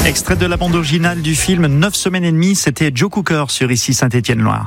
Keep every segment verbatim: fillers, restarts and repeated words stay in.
Extrait de la bande originale du film neuf semaines et demie, c'était Joe Cooker sur Ici Saint-Étienne-Loire.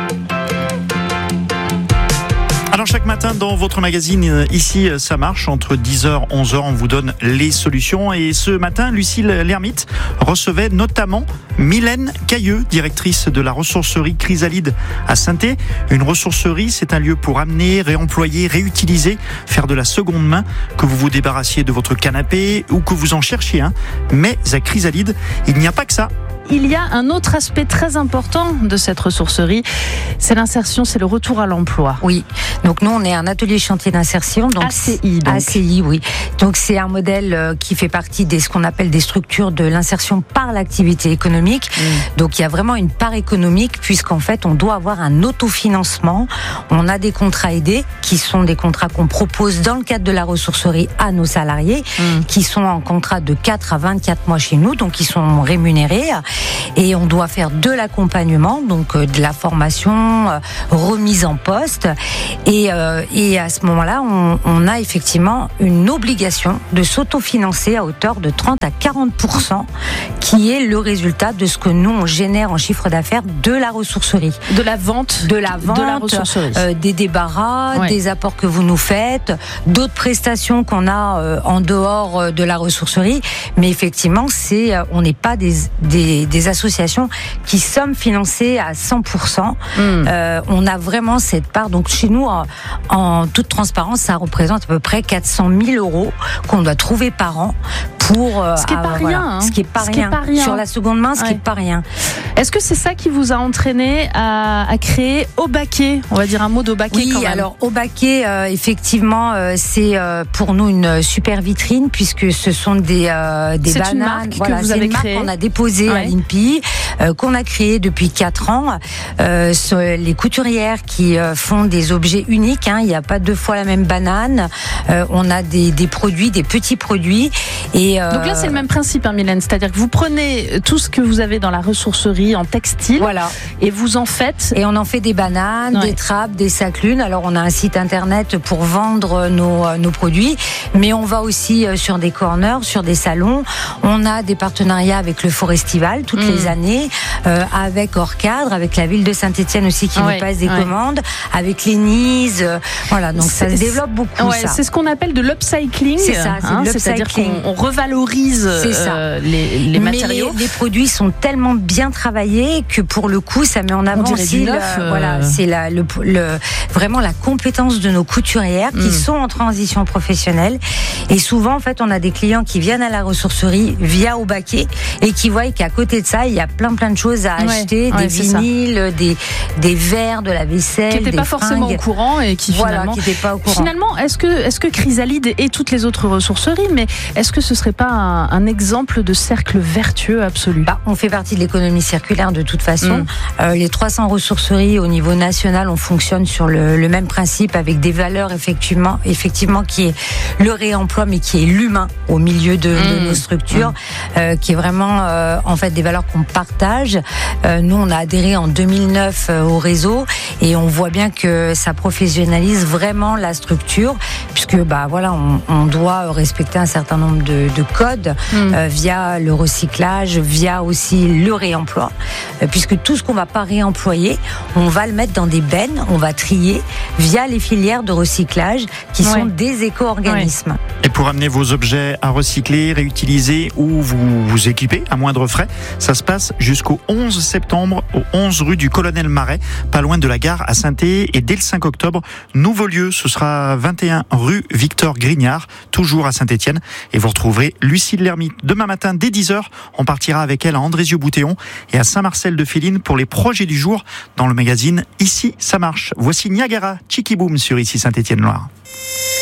Alors chaque matin dans votre magazine Ici ça marche, entre dix heures et onze heures, on vous donne les solutions. Et ce matin, Lucille Lermite recevait notamment Mylène Cailleux, directrice de la ressourcerie Chrysalide à Saint-Étienne. Une ressourcerie, c'est un lieu pour amener, réemployer, réutiliser, faire de la seconde main, que vous vous débarrassiez de votre canapé ou que vous en cherchiez un. Mais à Chrysalide, il n'y a pas que ça. Il y a un autre aspect très important de cette ressourcerie, c'est l'insertion, c'est le retour à l'emploi. Oui, donc nous on est un atelier chantier d'insertion. Donc A C I donc. A C I, oui. Donc c'est un modèle qui fait partie des ce qu'on appelle des structures de l'insertion par l'activité économique. Mmh. Donc il y a vraiment une part économique puisqu'en fait on doit avoir un autofinancement. On a des contrats aidés qui sont des contrats qu'on propose dans le cadre de la ressourcerie à nos salariés, mmh. qui sont en contrat de quatre à vingt-quatre mois chez nous, donc ils sont rémunérés. Et on doit faire de l'accompagnement, donc euh, de la formation, euh, remise en poste. Et, euh, et à ce moment-là, on, on a effectivement une obligation de s'autofinancer à hauteur de trente à quarante pour cent, qui est le résultat de ce que nous, on génère en chiffre d'affaires de la ressourcerie. De la vente De la vente, de la ressourcerie. Euh, des débarras, ouais. des apports que vous nous faites, d'autres prestations qu'on a euh, en dehors de la ressourcerie. Mais effectivement, c'est, euh, on n'est pas des, des des associations qui sommes financées à cent pour cent. Mmh. Euh, on a vraiment cette part. Donc chez nous, en, en toute transparence, ça représente à peu près quatre cent mille euros qu'on doit trouver par an pour. Euh, ce qui est pas euh, rien. Voilà. Hein. Ce qui est pas, ce rien. Qui est pas rien. Sur la seconde main, ce ouais. qui est pas rien. Est-ce que c'est ça qui vous a entraîné à, à créer Aubaquet ? On va dire un mot d'Aubaquet oui, quand même. alors Aubaquet, euh, effectivement, euh, c'est euh, pour nous une super vitrine puisque ce sont des des c'est bananes. Une marque voilà, que vous c'est avez une marque créée. qu'on a déposée ouais. à l'I N P I, euh, qu'on a créée depuis quatre ans. Euh, les couturières qui euh, font des objets uniques. Hein, il n'y a pas deux fois la même banane. Euh, on a des, des produits, des petits produits. Et euh, donc là, c'est le même principe, hein, Mylène. C'est-à-dire que vous prenez tout ce que vous avez dans la ressourcerie en textile, voilà, et vous en faites. Et on en fait des bananes, ouais. des trappes, des sacs lunes. Alors on a un site internet pour vendre nos nos produits, mais on va aussi sur des corners, sur des salons. On a des partenariats avec le Forestival toutes mmh. les années, euh, avec Orcadre, avec la ville de Saint-Étienne aussi qui ouais, nous passe des ouais. commandes, avec les Nice. Euh, voilà, donc c'est, ça se développe beaucoup. Ouais, ça. C'est ce qu'on appelle de l'upcycling. C'est ça, c'est hein, de c'est-à-dire l'upcycling. qu'on on revalorise euh, les, les mais matériaux. Les, les produits sont tellement bien travaillés que pour le coup, ça met en avant aussi neuf, le, euh... voilà, c'est la, le, le, vraiment la compétence de nos couturières qui mmh. sont en transition professionnelle. Et souvent, en fait, on a des clients qui viennent à la ressourcerie via Aubaquet et qui voient qu'à côté de ça, il y a plein plein de choses à ouais, acheter, ouais, des vinyles, des, des verres, de la vaisselle, qui n'étaient des pas fringues. forcément au courant et qui voilà, finalement, qui n'étaient pas au courant. Finalement, est-ce que est-ce que Chrysalide et toutes les autres ressourceries, mais est-ce que ce serait pas un, un exemple de cercle vertueux absolu ? Bah, on fait partie de l'économie circulaire de toute façon. Mmh. Euh, les trois cents ressourceries au niveau national, on fonctionne sur le, le même principe avec des valeurs effectivement, effectivement qui est le réemploi, mais qui est l'humain au milieu de, mmh. de nos structures, mmh. euh, qui est vraiment euh, en fait des valeurs qu'on partage. Euh, nous, on a adhéré en deux mille neuf euh, au réseau et on voit bien que ça professionnalise vraiment la structure, puisque bah voilà, on, on doit respecter un certain nombre de, de codes mmh. euh, via le recyclage, via aussi le réemploi, euh, puisque tout ce qu'on va pas réemployer, on va le mettre dans des bennes, on va trier via les filières de recyclage qui ouais. sont des éco-organismes. Ouais. Et pour amener vos objets à recycler, réutiliser ou vous vous équiper à moindre frais, ça se passe jusqu'au onze septembre au onze rue du Colonel Marais, pas loin de la gare à Saint-Étienne. Et dès le cinq octobre, nouveau lieu, ce sera vingt et un rue Victor Grignard, toujours à Saint-Étienne. Et vous retrouverez Lucille Lermite demain matin dès dix heures. On partira avec elle à Andrézieux-Boutéon et à Saint-Marcel-de-Féline pour les projets du jour dans le magazine Ici ça marche. Voici Niagara, Chicky Boom sur Ici Saint-Étienne-Loire.